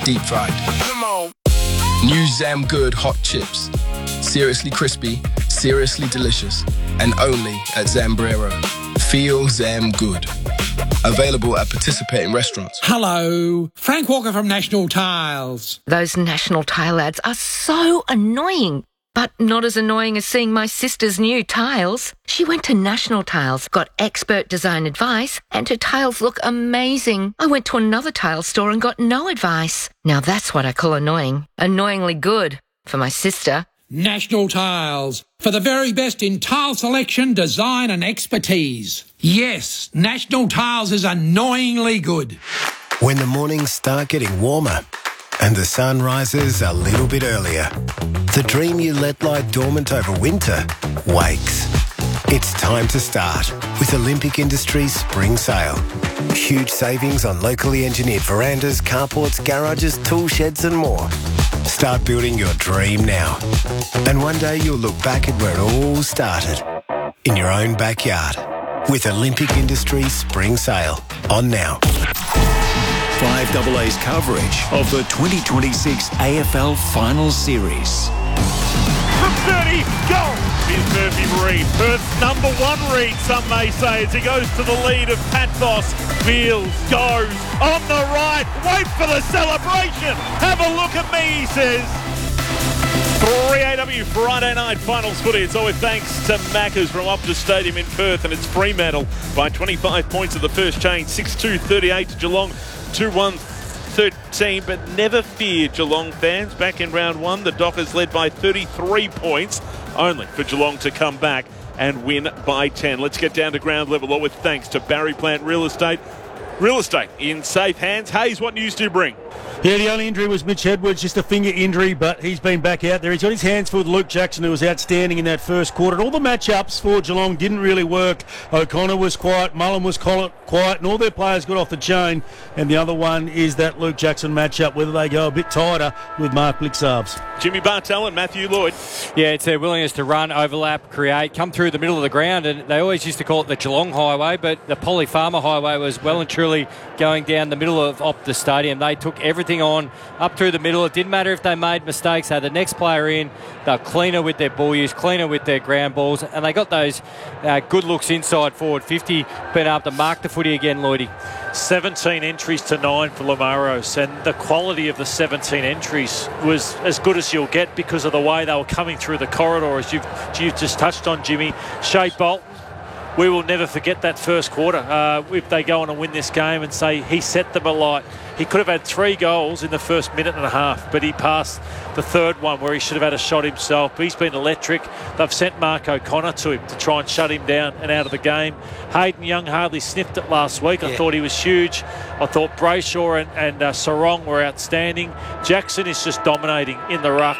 deep fried. Come on. New Zam Good hot chips. Seriously crispy, seriously delicious, and only at Zambrero. Feel Zam Good. Available at participating restaurants. Hello, Frank Walker from National Tiles. Those National Tile ads are so annoying. But not as annoying as seeing my sister's new tiles. She went to National Tiles, got expert design advice, and her tiles look amazing. I went to another tile store and got no advice. Now that's what I call annoying. Annoyingly good for my sister. National Tiles, for the very best in tile selection, design and expertise. Yes, National Tiles is annoyingly good. When the mornings start getting warmer and the sun rises a little bit earlier, the dream you let lie dormant over winter wakes. It's time to start with Olympic Industries Spring Sale. Huge savings on locally engineered verandas, carports, garages, tool sheds and more. Start building your dream now. And one day you'll look back at where it all started, in your own backyard, with Olympic Industries Spring Sale on now. 5AA's coverage of the 2026 AFL Finals Series. From 30, goal is Murphy Reid. Perth's number one read, some may say, as he goes to the lead of Pathos. Wheels, goes, on the right, wait for the celebration. Have a look at me, he says. 3AW Friday night finals footy. It's always thanks to Macca's from Optus Stadium in Perth, and it's Fremantle by 25 points at the first change. 6-2-38 to Geelong, 2-1-13. But never fear, Geelong fans. Back in round one, the Dockers led by 33 points, only for Geelong to come back and win by 10. Let's get down to ground level, all with thanks to Barry Plant Real Estate. Real estate in safe hands. Hayes, what news do you bring? Yeah, the only injury was Mitch Edwards, just a finger injury, but he's been back out there. He's got his hands full with Luke Jackson, who was outstanding in that first quarter. And all the matchups for Geelong didn't really work. O'Connor was quiet, Mullen was quiet, and all their players got off the chain. And the other one is that Luke Jackson matchup, whether they go a bit tighter with Mark Blixarbs. Jimmy Bartell and Matthew Lloyd. Yeah, it's their willingness to run, overlap, create, come through the middle of the ground. And they always used to call it the Geelong Highway, but the Polly Farmer Highway was well and truly going down the middle of Optus Stadium. They took everything on up through the middle. It didn't matter if they made mistakes. They had the next player in. They're cleaner with their ball use, cleaner with their ground balls, and they got those good looks inside forward 50, being able to mark the footy again, Lloydie. 17 entries to 9 for Lamaros, and the quality of the 17 entries was as good as you'll get because of the way they were coming through the corridor, as you've just touched on, Jimmy. Shea Bolton, we will never forget that first quarter. If they go on and win this game and say he set them alight. He could have had 3 goals in the first minute and a half, but he passed the third one where he should have had a shot himself. But he's been electric. They've sent Mark O'Connor to him to try and shut him down and out of the game. Hayden Young hardly sniffed it last week. I thought he was huge. I thought Brayshaw and Sarong were outstanding. Jackson is just dominating in the ruck.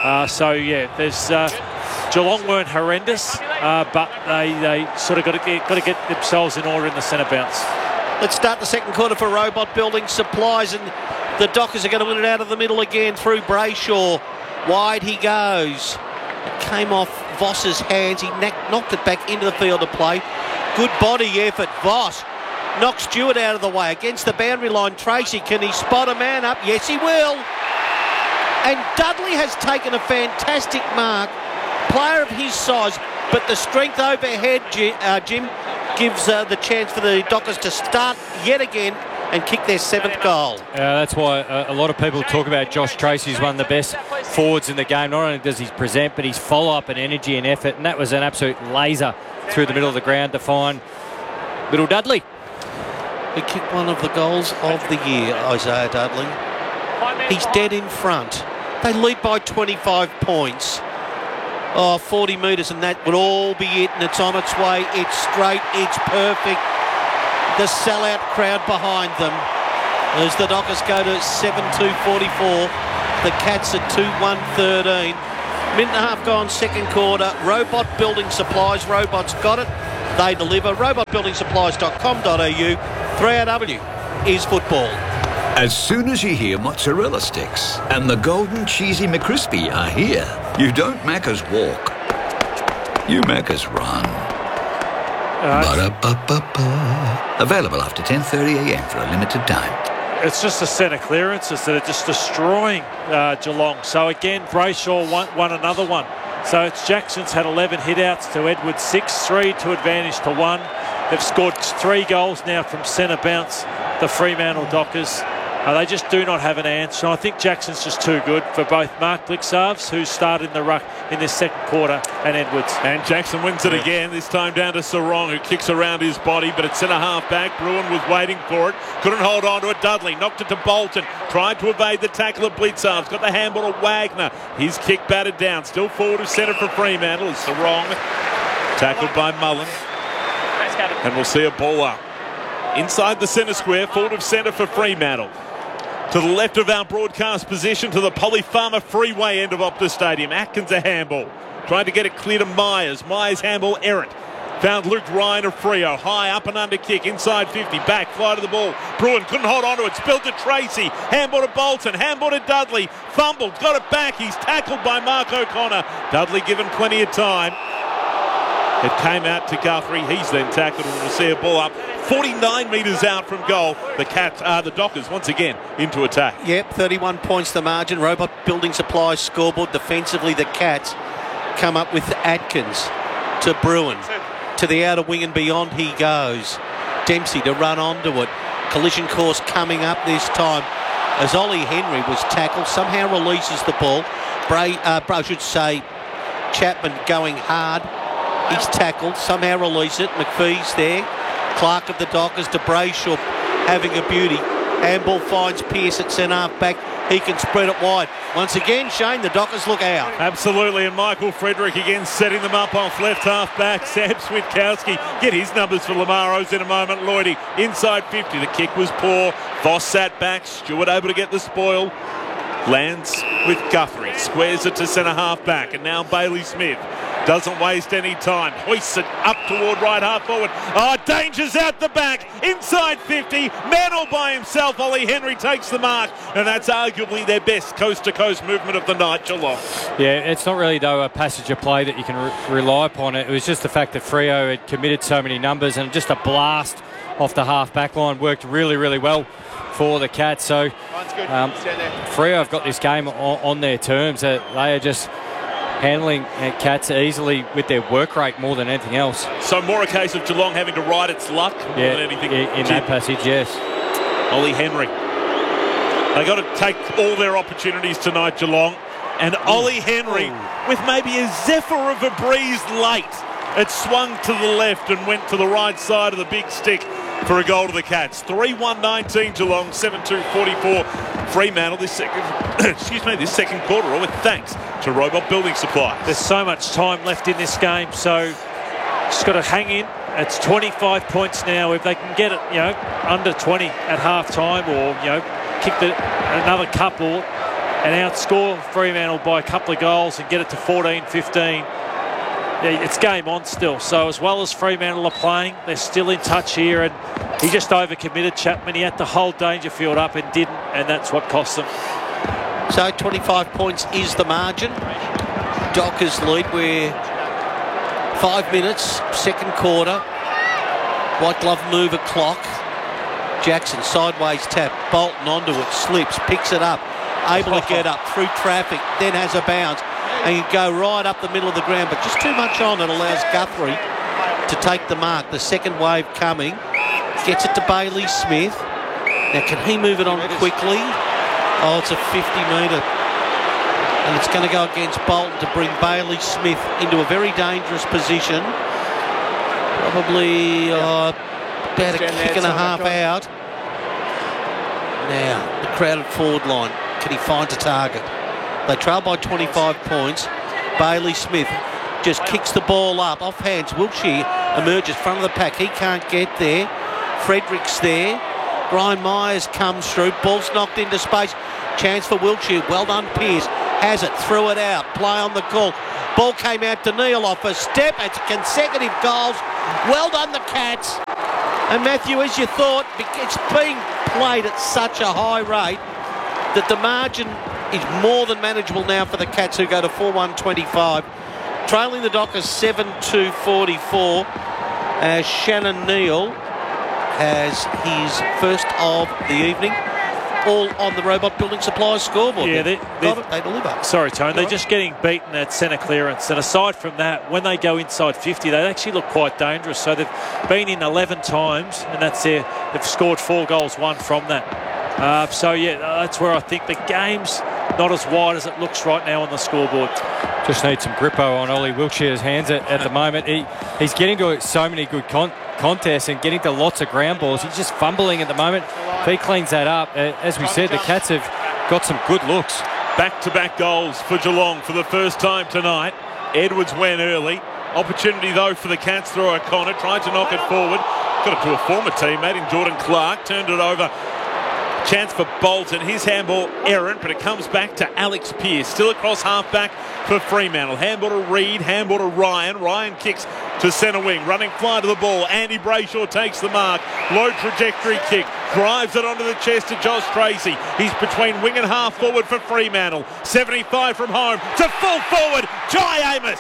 There's Geelong weren't horrendous, but they sort of got to get themselves in order in the centre bounce. Let's start the second quarter for Robot Building Supplies, and the Dockers are going to win it out of the middle again through Brayshaw. Wide he goes. It came off Voss's hands. He knocked it back into the field of play. Good body effort. Voss knocks Stewart out of the way. Against the boundary line, Tracy, can he spot a man up? Yes, he will. And Dudley has taken a fantastic mark. Player of his size, but the strength overhead, Jim, gives the chance for the Dockers to start yet again and kick their 7th goal. That's why a lot of people talk about Josh Tracy as one of the best forwards in the game. Not only does he present, but his follow-up and energy and effort, and that was an absolute laser through the middle of the ground to find little Dudley. He kicked one of the goals of the year, Isaiah Dudley. He's dead in front. They lead by 25 points. 40 metres, and that would all be it, and it's on its way. It's straight, it's perfect. The sellout crowd behind them as the Dockers go to 7-2-44. The Cats at 2-1-13. Minute and a half gone, second quarter. Robot Building Supplies. Robots got it. They deliver. robotbuildingsupplies.com.au. 3AW is football. As soon as you hear mozzarella sticks and the golden cheesy McCrispy are here, you don't Macca's walk. You Macca's run. Ba-da-ba-ba-ba. Available after 10:30 a.m. for a limited time. it's just the centre clearances that are just destroying Geelong. So again, Brayshaw won another one. So it's Jackson's had 11 hit-outs to Edwards 6, 3 to advantage to 1. They've scored 3 goals now from centre bounce, the Fremantle Dockers. They just do not have an answer. I think Jackson's just too good for both Mark Blixarves, who started in the ruck in this second quarter, and Edwards. And Jackson wins it again, this time down to Sarong, who kicks around his body, but it's centre half back. Bruin was waiting for it, couldn't hold on to it. Dudley knocked it to Bolton, tried to evade the tackle of Blixarves, got the handball to Wagner. His kick batted down, still forward of centre for Fremantle. It's Sarong, tackled by Mullen. And we'll see a ball up. Inside the centre square, forward of centre for Fremantle. To the left of our broadcast position, to the Polly Farmer Freeway end of Optus Stadium. Atkins a handball. Trying to get it clear to Myers. Myers handball errant. Found Luke Ryan of Freo. High up and under kick. Inside 50. Back. Fly to the ball. Bruin couldn't hold on to it. Spilled to Tracy. Handball to Bolton. Handball to Dudley. Fumbled. Got it back. He's tackled by Mark O'Connor. Dudley given plenty of time. It came out to Guthrie. He's then tackled, and we'll see a ball up 49 metres out from goal. The Dockers once again into attack. Yep, 31 points the margin. Robot Building Supplies scoreboard. Defensively, the Cats come up with Atkins to Bruin. To the outer wing and beyond he goes. Dempsey to run onto it. Collision course coming up this time as Ollie Henry was tackled. Somehow releases the ball. Chapman going hard. He's tackled, somehow release it. McPhee's there. Clark of the Dockers to Brayshaw, having a beauty. Handball finds Pearce at centre half back. He can spread it wide. Once again, Shane, the Dockers look out. Absolutely, and Michael Frederick again setting them up off left half back. Sam Switkowski, get his numbers for Lamaros in a moment. Lloydie inside 50. The kick was poor. Voss sat back. Stewart able to get the spoil. Lands with Guthrie. Squares it to centre half back. And now Bailey Smith. Doesn't waste any time. Hoists it up toward right half forward. Oh, danger's out the back. Inside 50. Man all by himself. Ollie Henry takes the mark. And that's arguably their best coast-to-coast movement of the night, Geelong. Yeah, it's not really, though, a passage of play that you can rely upon. It was just the fact that Freo had committed so many numbers, and just a blast off the half-back line worked really, really well for the Cats. So Freo have got this game on their terms. They are just handling Cats easily with their work rate more than anything else. So more a case of Geelong having to ride its luck more than anything. In that passage, yes. Ollie Henry. They got to take all their opportunities tonight, Geelong. And Ollie Henry, with maybe a zephyr of a breeze late, it swung to the left and went to the right side of the big stick for a goal to the Cats. 3-1-19 Geelong, 7-2-44 Fremantle. This second quarter, with thanks to Robot Building Supply. There's so much time left in this game, so just got to hang in. It's 25 points now. If they can get it, under 20 at half time, or kick another couple and outscore Fremantle by a couple of goals and get it to 14-15. It's game on still. So as well as Fremantle are playing, they're still in touch here, and he just overcommitted Chapman. He had to hold Dangerfield up and didn't, and that's what cost them. So 25 points is the margin. Dockers lead. We're 5 minutes, second quarter. White glove mover clock. Jackson sideways tap. Bolton onto it, slips, picks it up. Able to get up through traffic, then has a bounce. And you go right up the middle of the ground, but just too much on it allows Guthrie to take the mark. The second wave coming. Gets it to Bailey Smith. Now, can he move it on quickly? Oh, it's a 50-metre. And it's going to go against Bolton to bring Bailey Smith into a very dangerous position. Probably about a kick and a half out. Now, the crowded forward line. Can he find a target? They trail by 25 points. Bailey Smith just kicks the ball up. Off hands. Wiltshire emerges front of the pack. He can't get there. Frederick's there. Brian Myers comes through. Ball's knocked into space. Chance for Wiltshire. Well done, Pearce. Has it. Threw it out. Play on the call. Ball came out to Neil off a step. It's consecutive goals. Well done, the Cats. And Matthew, as you thought, it's being played at such a high rate that the margin is more than manageable now for the Cats, who go to 4-1-25. Trailing the Dockers 7-2-44 as Shannon Neal has his first of the evening. all on the Robot Building Supplies scoreboard. Yeah, they deliver. Sorry, Tone. They're just getting beaten at centre clearance. And aside from that, when they go inside 50, they actually look quite dangerous. So they've been in 11 times, and they've scored 4 goals, 1 from that. That's where I think the game's not as wide as it looks right now on the scoreboard. Just need some grippo on Ollie Wiltshire's hands at the moment. He's getting to so many good contests and getting to lots of ground balls. He's just fumbling at the moment. If he cleans that up, as we said, the Cats have got some good looks. Back-to-back goals for Geelong for the first time tonight. Edwards went early. Opportunity, though, for the Cats through O'Connor. Tried to knock it forward. Got it to a former teammate in Jordan Clark. Turned it over. Chance for Bolton. His handball errant, but it comes back to Alex Pearce. Still across half-back for Fremantle. Handball to Reid. Handball to Ryan. Ryan kicks to centre wing. Running fly to the ball. Andy Brayshaw takes the mark. Low trajectory kick. Drives it onto the chest to Josh Tracy. He's between wing and half forward for Fremantle. 75 from home to full forward. Jai Amos.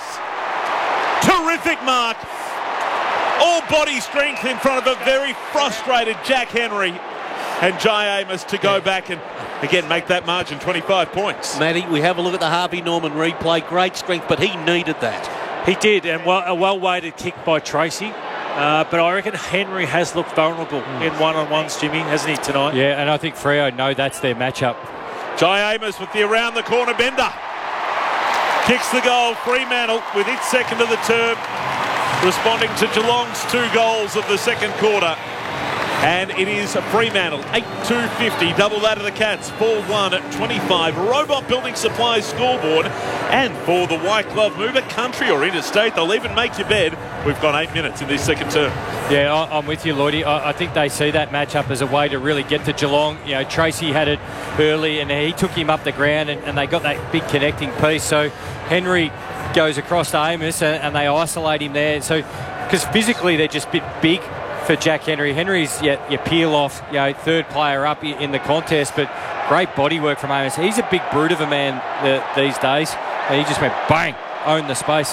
Terrific mark. All body strength in front of a very frustrated Jack Henry. And Jai Amos to go back and, again, make that margin 25 points. Matty, we have a look at the Harvey Norman replay. Great strength, but he needed that. He did, and a well-weighted kick by Tracy. But I reckon Henry has looked vulnerable in one-on-ones, Jimmy, hasn't he, tonight? Yeah, and I think Freo know that's their matchup. Jai Amos with the around-the-corner bender. Kicks the goal. Fremantle with its second of the term, responding to Geelong's 2 goals of the second quarter. And it is Fremantle, 8-2-50, double that of the Cats, 4-1 at 25. Robot Building Supplies scoreboard. And for the White Glove mover, country or interstate, they'll even make your bed. We've got 8 minutes in this second term. Yeah, I'm with you, Lloydie. I think they see that matchup as a way to really get to Geelong. You know, Tracy had it early and he took him up the ground and they got that big connecting piece. So Henry goes across to Amos and they isolate him there. So, because physically they're just a bit big for Jack Henry. Henry's your peel off, third player up in the contest, but great body work from Amos. He's a big brute of a man these days, and he just went bang, owned the space.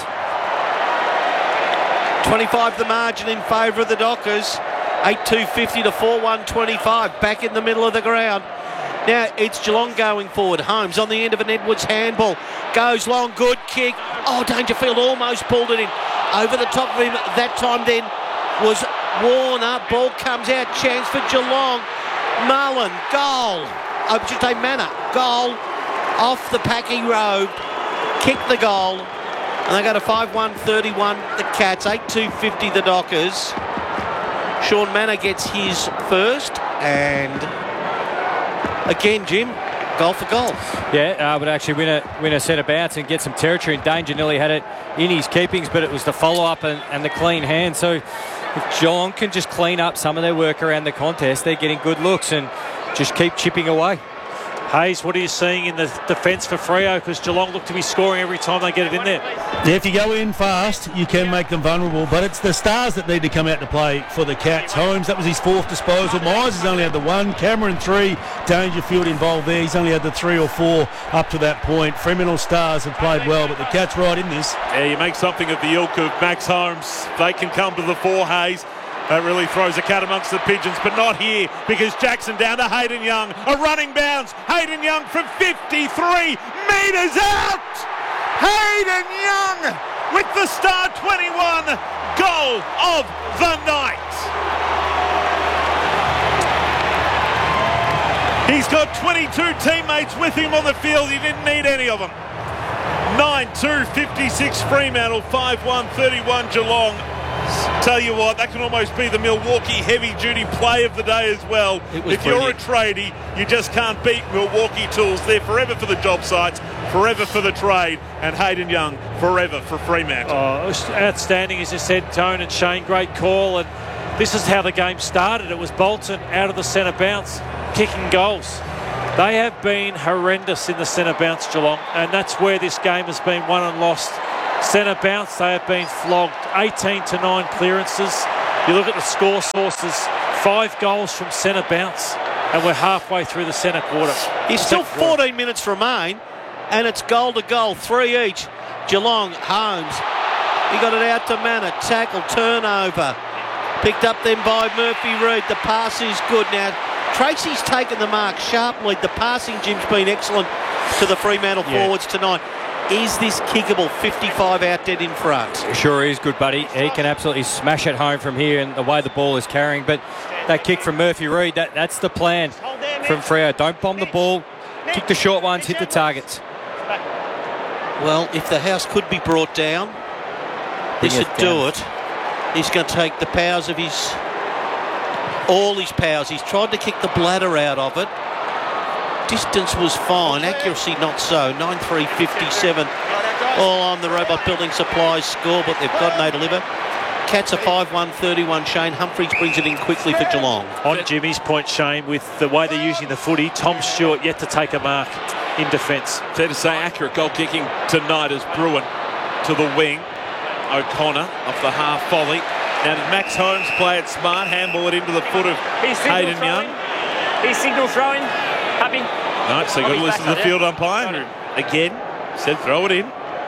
25 the margin in favour of the Dockers. 8-2-50 to 4-1-25, back in the middle of the ground. Now it's Geelong going forward. Holmes on the end of an Edwards handball. Goes long, good kick. Oh, Dangerfield almost pulled it in. Over the top of him that time then was Warner. Ball comes out, chance for Geelong. Mullen, goal. I should say Manor, goal. Off the Packy Road. Kick the goal. And they go to 5-1-31, the Cats. 8-2-50, the Dockers. Sean Manor gets his first. And again, Jim, goal for goal. Yeah, but actually win a centre bounce and get some territory. And Danger nearly had it in his keepings, but it was the follow-up and the clean hand. So if Geelong can just clean up some of their work around the contest, they're getting good looks and just keep chipping away. Hayes, what are you seeing in the defence for Freo? Because Geelong look to be scoring every time they get it in there. Yeah, if you go in fast, you can make them vulnerable, but it's the stars that need to come out to play for the Cats. Holmes, that was his 4th disposal. Myers has only had the 1. Cameron 3. Dangerfield involved there. He's only had the 3 or 4 up to that point. Fremantle Stars have played well, but the Cats right in this. Yeah, you make something of the ilk of Max Holmes. They can come to the fore, Hayes. That really throws a cat amongst the pigeons, but not here, because Jackson down to Hayden Young. A running bounce. Hayden Young from 53 metres out. Hayden Young with the star 21 goal of the night. He's got 22 teammates with him on the field. He didn't need any of them. 9-2-56 Fremantle, 5-1-31 Geelong. Tell you what, that can almost be the Milwaukee heavy-duty play of the day as well. If you're a tradie, you just can't beat Milwaukee Tools. They're forever for the job sites, forever for the trade, and Hayden Young forever for Fremantle. Oh, outstanding, as you said, Tone and Shane. Great call, and this is how the game started. It was Bolton out of the centre bounce, kicking goals. They have been horrendous in the centre bounce, Geelong, and that's where this game has been won and lost. Centre bounce, they have been flogged. 18-9 clearances. You look at the score sources, 5 goals from centre bounce, and we're halfway through the centre quarter. There's still 14 minutes remain, and it's goal to goal, 3 each. Geelong, Holmes. He got it out to Manor. Tackle, turnover. Picked up then by Murphy Reid. The pass is good now. Tracy's taken the mark, sharp lead. The passing, Jim's been excellent to the Fremantle forwards tonight. Is this kickable? 55 out dead in front. Sure is, good buddy. He can absolutely smash it home from here and the way the ball is carrying. But that kick from Murphy Reid, that's the plan from Freo. Don't bomb the ball. Kick the short ones, hit the targets. Well, if the house could be brought down, this would do it. He's going to take the powers of all his powers. He's tried to kick the bladder out of it. Distance was fine, accuracy not so. 9.357 all on the Robot Building Supplies score, but they've got no deliver. Cats are 5-1-31. Shane Humphreys brings it in quickly for Geelong. On Jimmy's point, Shane, with the way they're using the footy, Tom Stewart yet to take a mark in defence. Fair to say, accurate goal kicking tonight as Bruin to the wing. O'Connor off the half volley. Now did Max Holmes play it smart, handball it into the foot of Hayden Young. He's signal throwing. Happy. No, so you've got to listen to the field umpire. Again, said throw it in.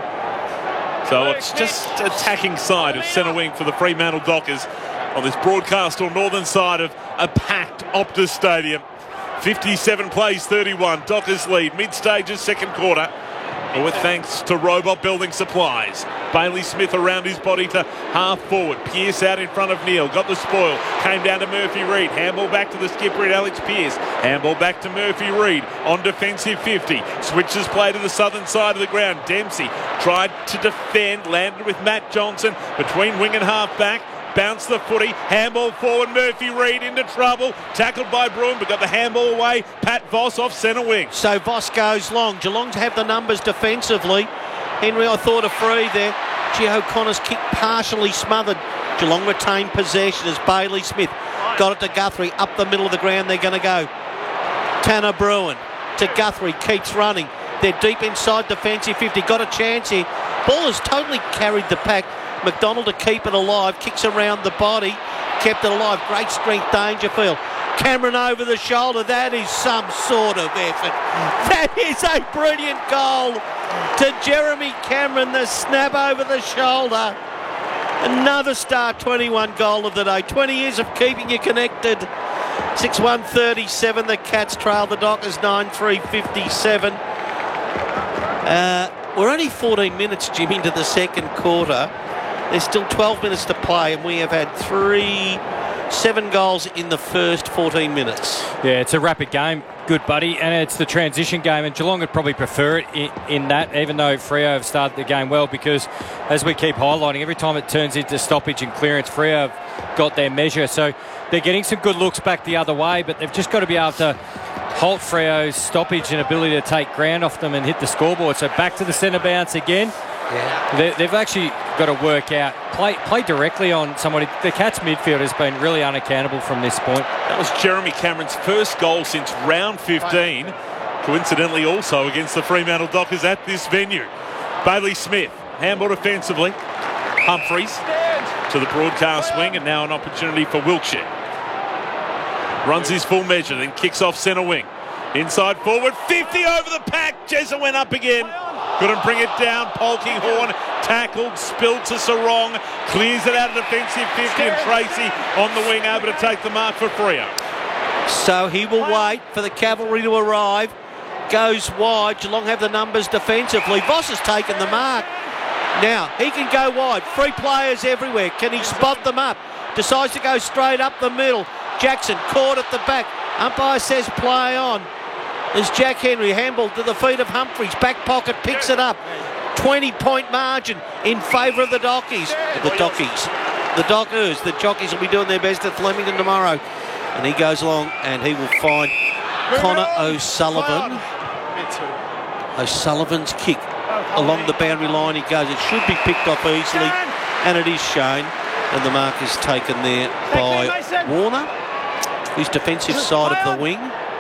So it's just attacking side of centre wing for the Fremantle Dockers on this broadcast or northern side of a packed Optus Stadium. 57 plays 31. Dockers lead. Mid-stages, second quarter. With thanks to Robot Building Supplies. Bailey Smith around his body to half forward. Pearce out in front of Neil. Got the spoil. Came down to Murphy Reid. Handball back to the skipper and Alex Pearce. Handball back to Murphy Reid on defensive 50. Switches play to the southern side of the ground. Dempsey tried to defend. Landed with Matt Johnson between wing and half back. Bounced the footy, handball forward, Murphy Reid into trouble, tackled by Bruin, but got the handball away. Pat Voss off centre wing. So Voss goes long. Geelong have the numbers defensively. Henry, I thought a free there. Gio O'Connor's kick partially smothered. Geelong retained possession as Bailey Smith got it to Guthrie. Up the middle of the ground they're going to go. Tanner Bruin to Guthrie, keeps running. They're deep inside defensive 50. Got a chance here. Ball has totally carried the pack. McDonald to keep it alive, kicks around the body, kept it alive. Great strength, Dangerfield. Cameron over the shoulder. That is some sort of effort. That is a brilliant goal to Jeremy Cameron. The snap over the shoulder. Another star 21 goal of the day. 20 years of keeping you connected. 6-1-37. The Cats trail the Dockers 9-3-57. We're only 14 minutes, Jim, into the second quarter. There's still 12 minutes to play, and we have had 7 goals in the first 14 minutes. Yeah, it's a rapid game, good buddy, and it's the transition game, and Geelong would probably prefer it in that, even though Freo have started the game well, because as we keep highlighting, every time it turns into stoppage and clearance, Freo have got their measure. So they're getting some good looks back the other way, but they've just got to be able to halt Freo's stoppage and ability to take ground off them and hit the scoreboard. So back to the centre bounce again. Yeah. They've actually got to work out, play directly on somebody. The Cats midfield has been really unaccountable from this point. That was Jeremy Cameron's first goal since round 15. Coincidentally also against the Fremantle Dockers at this venue. Bailey Smith, handball defensively. Humphreys to the broadcast wing, and now an opportunity for Wiltshire. Runs his full measure, then kicks off centre wing. Inside forward, 50 over the pack. Jezza went up again. Couldn't bring it down. Polkinghorn tackled, spilled to Sarong. Clears it out of defensive 50, and Tracy on the wing able to take the mark for Freo. So he will wait for the cavalry to arrive. Goes wide. Geelong have the numbers defensively. Voss has taken the mark. Now, he can go wide. Free players everywhere. Can he spot them up? Decides to go straight up the middle. Jackson caught at the back. Umpire says play on. There's Jack Henry, handball to the feet of Humphreys. Back pocket, picks it up. 20-point margin in favour of the Dockies. The Dockers. The jockeys will be doing their best at Flemington tomorrow. And he goes along and he will find Connor O'Sullivan. O'Sullivan's kick along the boundary line. He goes. It should be picked off easily. And it is Shane. And the mark is taken there by Warner, his defensive side of the wing.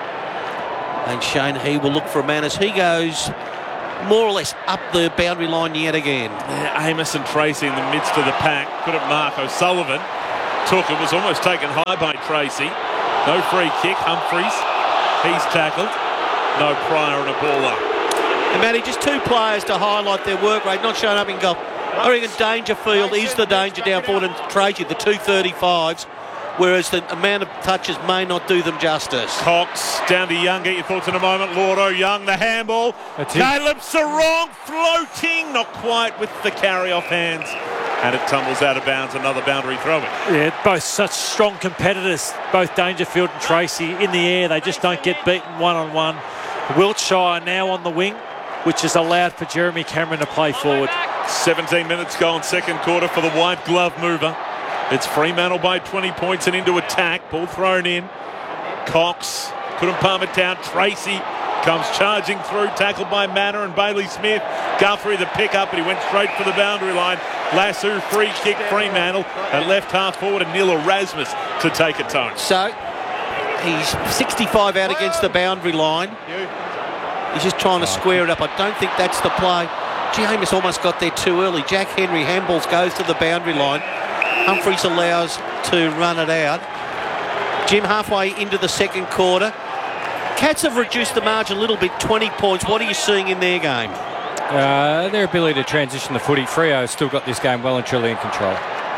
And Shane, he will look for a man as he goes more or less up the boundary line yet again. Yeah, Amos and Tracy in the midst of the pack. Couldn't mark. O'Sullivan took it. Was almost taken high by Tracy. No free kick. Humphreys, he's tackled. No Pryor and a ball up. And Matty, just 2 players to highlight their work rate, not showing up in goal. I reckon Dangerfield is the danger down forward, and Tracy, the 2 35s. whereas the amount of touches may not do them justice. Cox down to Young. Get your thoughts in a moment. Lordo, Young, the handball. Caleb Sarong floating, not quite with the carry-off hands. And it tumbles out of bounds, another boundary throw-in. Yeah, both such strong competitors, both Dangerfield and Tracy in the air. They just don't get beaten one-on-one. Wiltshire now on the wing, which has allowed for Jeremy Cameron to play forward. 17 minutes gone, second quarter for the white glove mover. It's Fremantle by 20 points and into attack. Ball thrown in. Cox couldn't palm it down. Tracy comes charging through, tackled by Manor and Bailey Smith. Guthrie the pick up, but he went straight for the boundary line. Lasso free kick Fremantle at left half forward, and Neil Erasmus to take a tone. So he's 65 out against the boundary line. He's just trying to square it up. I don't think that's the play. James almost got there too early. Jack Henry handballs, goes to the boundary line. Humphreys allows to run it out. Jim, halfway into the second quarter. Cats have reduced the margin a little bit, 20 points. What are you seeing in their game? Their ability to transition the footy. Freo has still got this game well and truly in control.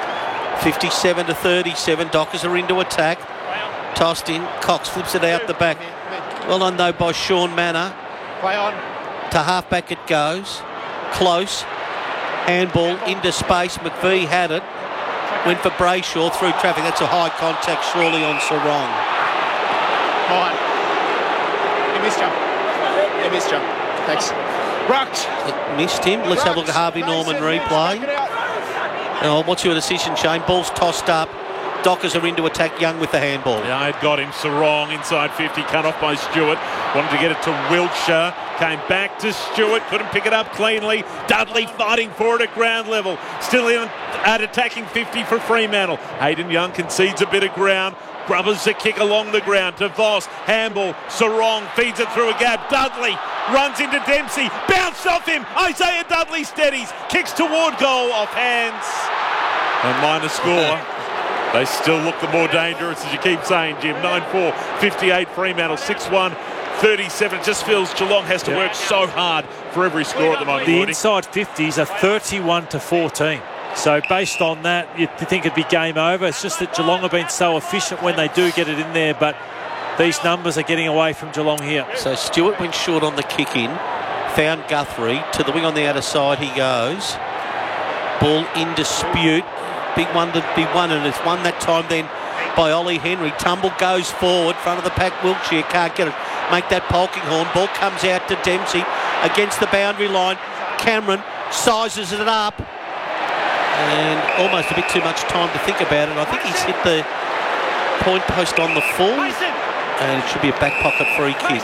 57-37. Dockers are into attack. Tossed in. Cox flips it out the back. Well done, though, by Sean Manor. Play on. To halfback it goes. Close. Handball into space. McVie had it. Went for Brayshaw through traffic. That's a high contact surely on Sarong. Fine. He missed you. He missed you. Thanks. Rucked. It missed him. Let's have a look at Harvey Norman replay. Oh, what's your decision, Shane? Ball's tossed up. Dockers are into attack. Young with the handball. Yeah, I'd got him. Sarong inside 50, cut off by Stewart. Wanted to get it to Wiltshire. Came back to Stewart. Couldn't pick it up cleanly. Dudley fighting for it at ground level. Still in at attacking 50 for Fremantle. Hayden Young concedes a bit of ground. Grubbers a kick along the ground to Voss. Handball. Sarong feeds it through a gap. Dudley runs into Dempsey. Bounced off him. Isaiah Dudley steadies. Kicks toward goal. Off hands. A minor score. They still look the more dangerous, as you keep saying, Jim. 9-4, 58 Fremantle, 6-1, 37. It just feels Geelong has to work so hard for every score at the moment. The inside 50s are 31-14. So based on that, you'd think it'd be game over. It's just that Geelong have been so efficient when they do get it in there, but these numbers are getting away from Geelong here. So Stewart went short on the kick in, found Guthrie. To the wing on the outer side he goes. Ball in dispute. Big one to be won, and it's won that time then by Ollie Henry. Tumble goes forward, front of the pack. Wiltshire can't get it. Make that Polkinghorn. Ball comes out to Dempsey against the boundary line. Cameron sizes it up, and almost a bit too much time to think about it. I think he's hit the point post on the full, and it should be a back pocket free kick.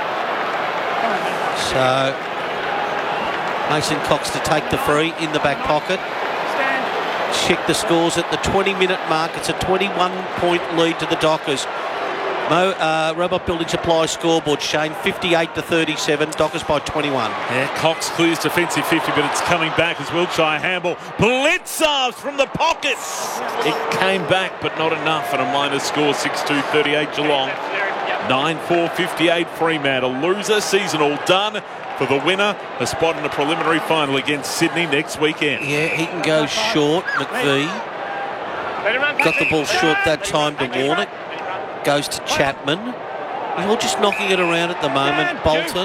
So Mason Cox to take the free in the back pocket. Check the scores at the 20-minute mark. It's a 21-point lead to the Dockers. Robot Building Supply scoreboard, Shane, 58-37. Dockers by 21. Yeah, Cox clears defensive 50, but it's coming back as Wiltshire handball. Blitzers from the pocket. It came back, but not enough, and a minor score, 6-2, 38 Geelong. 9-4, 58 Fremantle. Loser season all done. For the winner, a spot in the preliminary final against Sydney next weekend. Yeah, he can go short, McVie. Got the ball short that time to Warnock. Goes to Chapman. He's all just knocking it around at the moment.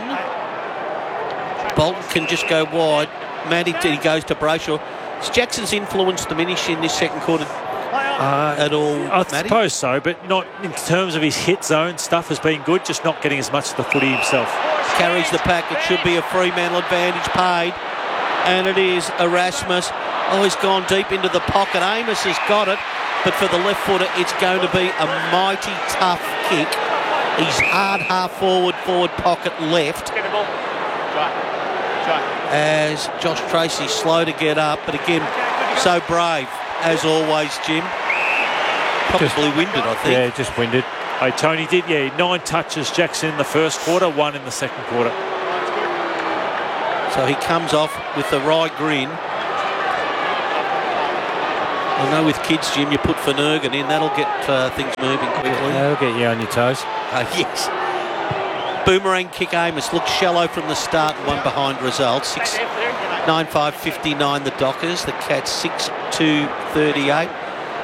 Bolton can just go wide. Matty, he goes to Brayshaw. Is Jackson's influence diminish in this second quarter at all, I Matty? suppose so, but not in terms of his hit zone. Stuff has been good, just not getting as much of the footy himself. Carries the pack. It should be a Fremantle advantage paid. And it is Erasmus. Oh, he's gone deep into the pocket. Amos has got it. But for the left footer, it's going to be a mighty tough kick. He's hard half-forward pocket left. As Josh Tracy slow to get up. But again, so brave, as always, Jim. Probably winded, I think. Yeah, just winded. Hey, Tony did, 9 touches, Jackson in the first quarter, 1 in the second quarter. So he comes off with the right grin. I know with kids, Jim, you put Finnegan in, that'll get things moving quickly. That'll get you on your toes. Yes. Boomerang kick Amos looked shallow from the start, one behind results. 9-5, 59 the Dockers. The Cats 6-2, 38.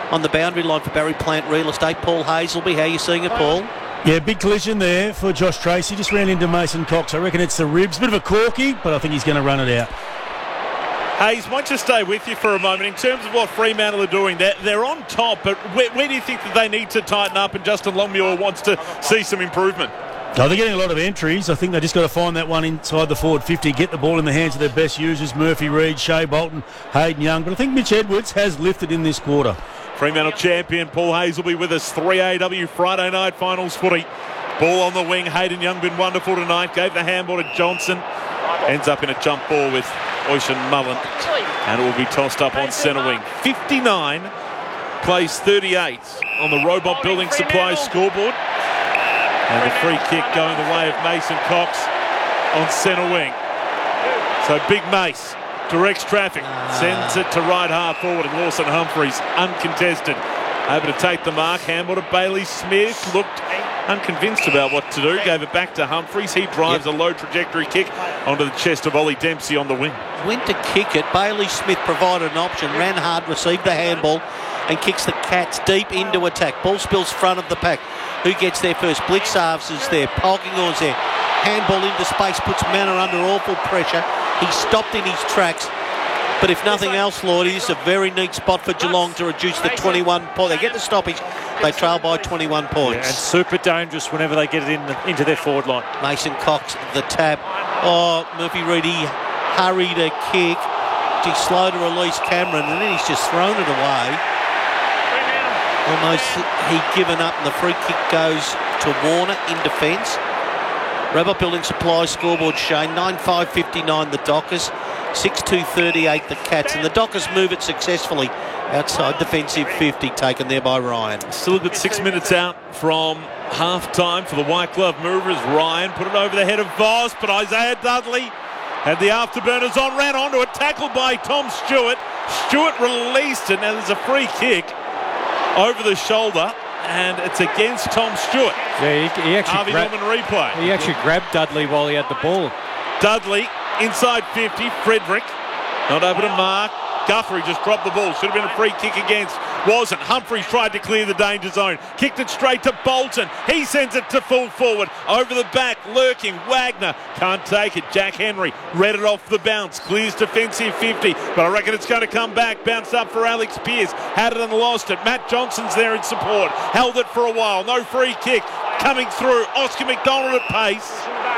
on the boundary line for Barry Plant Real Estate. Paul Hazelby, how are you seeing it, Paul? Yeah, big collision there for Josh Tracy. Just ran into Mason Cox. I reckon it's the ribs. Bit of a corky, but I think he's going to run it out. Hayes, might just stay with you for a moment. In terms of what Fremantle are doing, they're on top, but where do you think that they need to tighten up and Justin Longmuir wants to see some improvement? Oh, they're getting a lot of entries. I think they just got to find that one inside the forward 50, get the ball in the hands of their best users, Murphy Reid, Shea Bolton, Hayden Young. But I think Mitch Edwards has lifted in this quarter. Fremantle champion Paul Hayes will be with us. 3AW Friday night finals footy. Ball on the wing. Hayden Young been wonderful tonight. Gave the handball to Johnson. Ends up in a jump ball with Ocean Mullen. And it will be tossed up on centre wing. 59 plays 38 on the Robot Building Supplies scoreboard. And the free kick going the way of Mason Cox on centre wing. So Big Mace directs traffic, sends it to right half forward, and Lawson Humphries uncontested, able to take the mark. Handball to Bailey Smith, looked unconvinced about what to do, gave it back to Humphries. He drives a low trajectory kick onto the chest of Ollie Dempsey on the wing. Went to kick it. Bailey Smith provided an option, ran hard, received the handball, and kicks the Cats deep into attack. Ball spills front of the pack. Who gets there first? Blitzarves is there. Polkingham's there. Handball into space, puts Manor under awful pressure. He stopped in his tracks. But if nothing else, Lordy, this is a very neat spot for Geelong to reduce the 21 points. They get the stoppage. They trail by 21 points. Yeah, and super dangerous whenever they get it into their forward line. Mason Cox, the tap. Oh, Murphy Reid, he hurried a kick. He's slow to release Cameron, and then he's just thrown it away. Almost he'd given up, and the free kick goes to Warner in defence. Robot Building Supplies scoreboard, Shane. 9-5-59 the Dockers. 6-2-38 the Cats. And the Dockers move it successfully outside defensive 50, taken there by Ryan. Still a good 6 minutes out from half-time for the White Glove Movers. Ryan put it over the head of Voss, but Isaiah Dudley had the afterburners on, ran onto it, tackled by Tom Stewart. Stewart released it. Now there's a free kick over the shoulder, and it's against Tom Stewart. Yeah, he actually Harvey Norman replay. He actually grabbed Dudley while he had the ball. Dudley inside 50. Frederick not able to mark. Guthrie just dropped the ball. Should have been a free kick against. Wasn't. Humphries tried to clear the danger zone. Kicked it straight to Bolton. He sends it to full forward. Over the back, lurking. Wagner can't take it. Jack Henry read it off the bounce. Clears defensive 50. But I reckon it's going to come back. Bounced up for Alex Pearce. Had it and lost it. Matt Johnson's there in support. Held it for a while. No free kick. Coming through. Oscar McDonald at pace.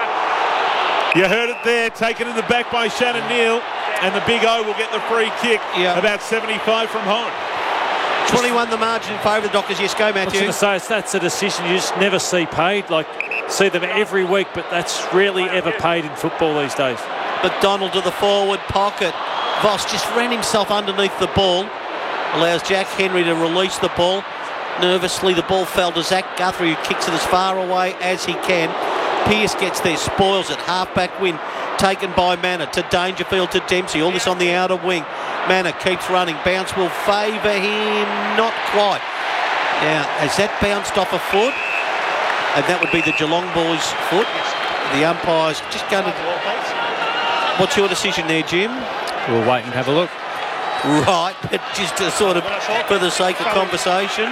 You heard it there. Taken in the back by Shannon Neal. And the Big O will get the free kick about 75 from home. 21 the margin in favour of the Dockers. Yes, go, Matthew. I was going to say, that's a decision you just never see paid. Like, see them every week, but that's rarely ever paid in football these days. McDonald to the forward pocket. Voss just ran himself underneath the ball. Allows Jack Henry to release the ball. Nervously, the ball fell to Zach Guthrie, who kicks it as far away as he can. Pearce gets there, spoils it. Half-back win taken by Manor to Dangerfield to Dempsey. All this on the outer wing. Manor keeps running. Bounce will favour him. Not quite. Now, has that bounced off a foot? And that would be the Geelong boys' foot. The umpire's just going to... What's your decision there, Jim? We'll wait and have a look. Right, but just to sort of, for the sake of conversation.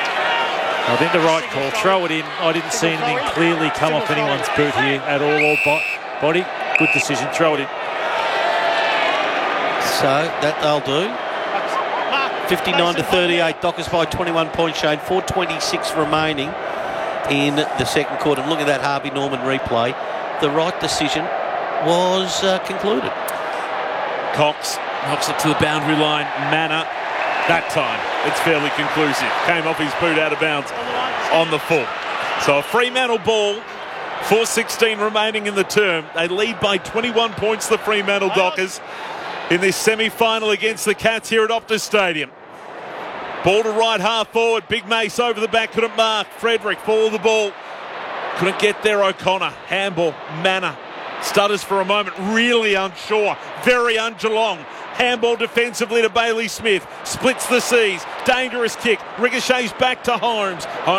I think the right call. Throw it in. I didn't see anything clearly come off anyone's boot here at all, or body. Good decision. Throw it in. So that they'll do. 59-38. Dockers by 21 points, Shane. 4:26 remaining in the second quarter. And look at that Harvey Norman replay. The right decision was concluded. Cox knocks it to the boundary line. Manor. That time it's fairly conclusive. Came off his boot out of bounds on the full. So a Fremantle ball. 4:16 remaining in the term. They lead by 21 points, the Fremantle Dockers, in this semi-final against the Cats here at Optus Stadium. Ball to right half forward. Big Mace over the back, couldn't mark. Frederick followed the ball. Couldn't get there, O'Connor. Handball, Manor. Stutters for a moment, really unsure. Very un-Geelong. Handball defensively to Bailey Smith. Splits the seas. Dangerous kick. Ricochets back to Holmes.